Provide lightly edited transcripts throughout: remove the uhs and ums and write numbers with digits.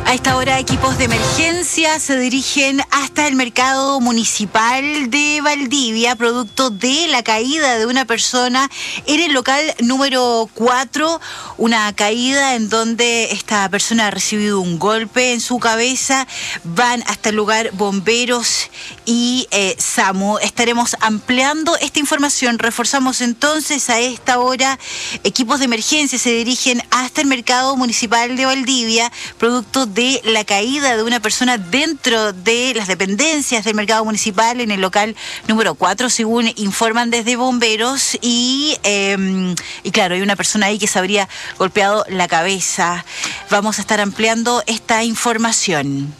A esta hora, equipos de emergencia se dirigen hasta el mercado municipal de Valdivia, producto de la caída de una persona en el local número 4, una caída en donde esta persona ha recibido un golpe en su cabeza. Van hasta el lugar bomberos y SAMU. Estaremos ampliando esta información. Reforzamos entonces a esta hora, equipos de emergencia se dirigen hasta el mercado municipal de Valdivia, producto de la caída de una persona dentro de las dependencias del mercado municipal en el local número 4, según informan desde bomberos, y claro, hay una persona ahí que se habría golpeado la cabeza. Vamos a estar ampliando esta información.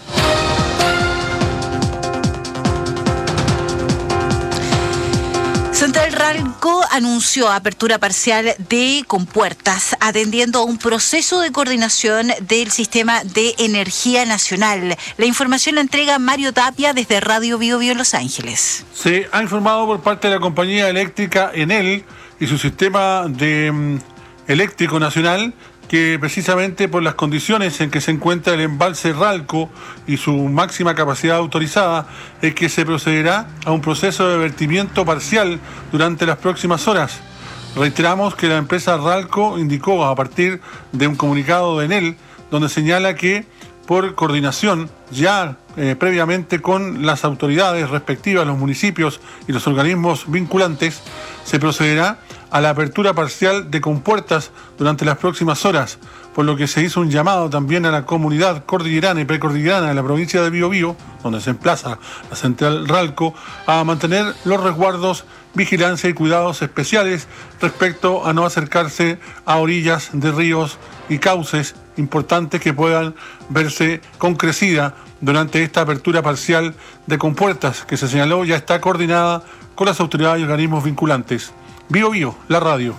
Central Ralco anunció apertura parcial de compuertas, atendiendo a un proceso de coordinación del Sistema de Energía Nacional. La información la entrega Mario Tapia desde Radio Bio Bio Los Ángeles. Se ha informado por parte de la compañía eléctrica Enel y su sistema de eléctrico nacional que precisamente por las condiciones en que se encuentra el embalse Ralco y su máxima capacidad autorizada, es que se procederá a un proceso de vertimiento parcial durante las próximas horas. Reiteramos que la empresa Ralco indicó a partir de un comunicado de Enel, donde señala que por coordinación ya previamente con las autoridades respectivas, los municipios y los organismos vinculantes, se procederá a la apertura parcial de compuertas durante las próximas horas, por lo que se hizo un llamado también a la comunidad cordillerana y precordillerana de la provincia de Biobío, donde se emplaza la central Ralco, a mantener los resguardos, vigilancia y cuidados especiales respecto a no acercarse a orillas de ríos y cauces importantes que puedan verse con crecida durante esta apertura parcial de compuertas que se señaló ya está coordinada con las autoridades y organismos vinculantes. Bio Bio, la radio.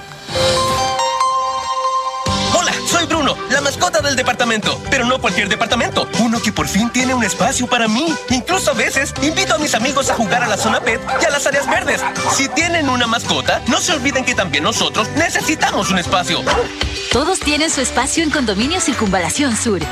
Hola, soy Bruno, la mascota del departamento. Pero no cualquier departamento, uno que por fin tiene un espacio para mí. Incluso a veces invito a mis amigos a jugar a la zona pet y a las áreas verdes. Si tienen una mascota, no se olviden que también nosotros necesitamos un espacio. Todos tienen su espacio en Condominio Circunvalación Sur.